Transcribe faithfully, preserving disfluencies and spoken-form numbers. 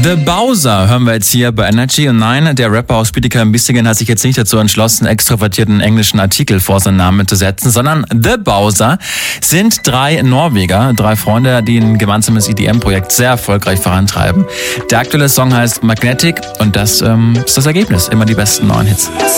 The Bowser hören wir jetzt hier bei Energy. Und nein, der Rapper aus Bietigheim Bissingen hat sich jetzt nicht dazu entschlossen, extrovertierten englischen Artikel vor seinen Namen zu setzen, sondern The Bowser sind drei Norweger, drei Freunde, die ein gemeinsames E D M-Projekt sehr erfolgreich vorantreiben. Der aktuelle Song heißt Magnetic und das ähm, ist das Ergebnis. Immer die besten neuen Hits.